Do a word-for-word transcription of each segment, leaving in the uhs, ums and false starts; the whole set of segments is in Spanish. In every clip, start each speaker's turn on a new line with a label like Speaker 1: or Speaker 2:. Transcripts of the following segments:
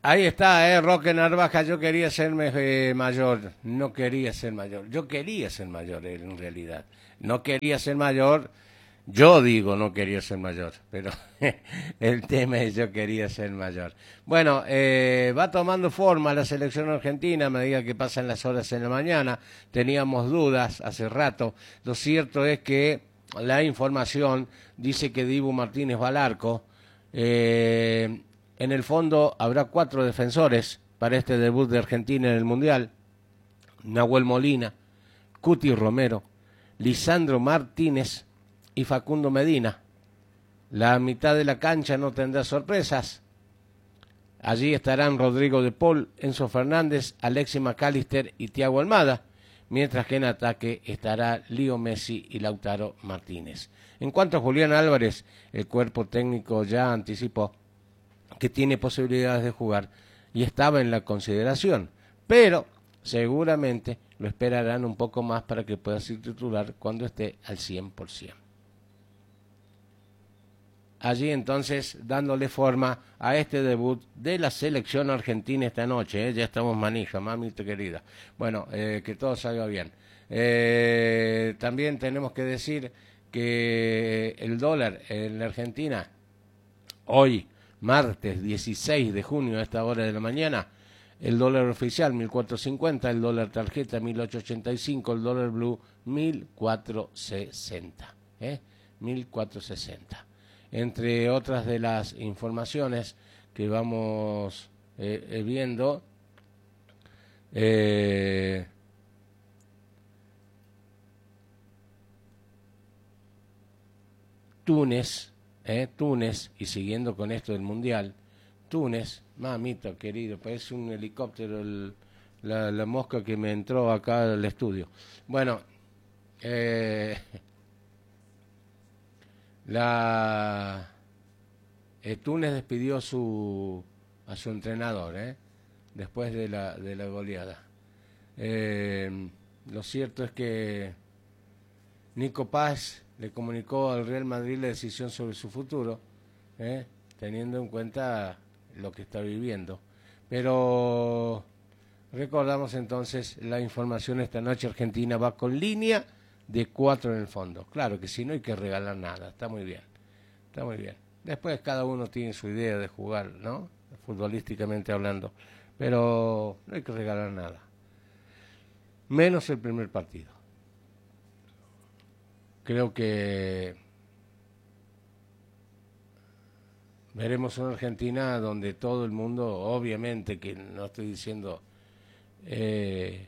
Speaker 1: Ahí está, eh, Roque Narvaja, yo quería ser eh, mayor, no quería ser mayor, yo quería ser mayor en realidad, no quería ser mayor, yo digo no quería ser mayor, pero el tema es yo quería ser mayor. Bueno, eh, va tomando forma la selección argentina a medida que pasan las horas en la mañana, teníamos dudas hace rato, lo cierto es que la información dice que Dibu Martínez va al arco, eh, en el fondo habrá cuatro defensores para este debut de Argentina en el Mundial. Nahuel Molina, Cuti Romero, Lisandro Martínez y Facundo Medina. La mitad de la cancha no tendrá sorpresas. Allí estarán Rodrigo de Paul, Enzo Fernández, Alexis McAllister y Thiago Almada, mientras que en ataque estará Leo Messi y Lautaro Martínez. En cuanto a Julián Álvarez, el cuerpo técnico ya anticipó que tiene posibilidades de jugar y estaba en la consideración, pero seguramente lo esperarán un poco más para que pueda ser titular cuando esté al cien por ciento. Allí entonces dándole forma a este debut de la selección argentina esta noche, ¿eh? Ya estamos manija, mamita querida. Bueno, eh, que todo salga bien. Eh, también tenemos que decir que el dólar en la Argentina hoy, martes dieciséis de junio a esta hora de la mañana, el dólar oficial mil cuatrocientos cincuenta, el dólar tarjeta mil ochocientos ochenta y cinco, el dólar blue mil cuatrocientos sesenta, ¿eh? mil cuatrocientos sesenta. Entre otras de las informaciones que vamos eh, viendo, eh, Túnez, Eh, Túnez, y siguiendo con esto del Mundial, Túnez, mamita querido, parece un helicóptero el, la, la mosca que me entró acá al estudio. Bueno, eh, la eh, Túnez despidió su, a su entrenador, eh, después de la, de la goleada. Eh, lo cierto es que Nico Paz le comunicó al Real Madrid la decisión sobre su futuro, ¿eh? teniendo en cuenta lo que está viviendo. Pero recordamos entonces la información esta noche: Argentina va con línea de cuatro en el fondo. Claro que si no hay que regalar nada, está muy bien, está muy bien. Después cada uno tiene su idea de jugar, ¿no? Futbolísticamente hablando, pero no hay que regalar nada, menos el primer partido. Creo que veremos una Argentina donde todo el mundo, obviamente que no estoy diciendo eh,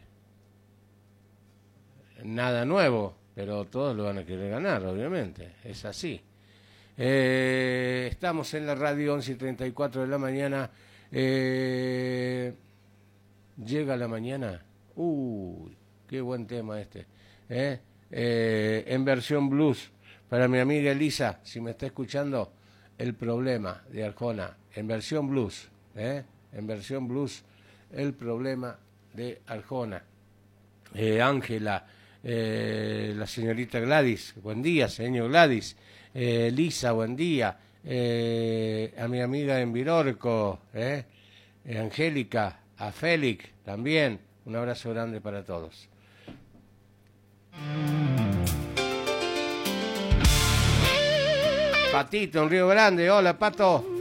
Speaker 1: nada nuevo, pero todos lo van a querer ganar, obviamente, es así. Eh, estamos en la radio, once y treinta y cuatro de la mañana, eh, llega la mañana, uy, qué buen tema este, ¿eh? Eh, en versión blues, para mi amiga Elisa, si me está escuchando, El problema de Arjona, en versión blues, ¿eh? en versión blues, El problema de Arjona. eh, Ángela, eh, la señorita Gladys, buen día, señor Gladys, eh, Lisa, buen día, eh, a mi amiga en Virorco, ¿eh? eh, Angélica, a Félix también, un abrazo grande para todos. Patito en Río Grande, hola Pato.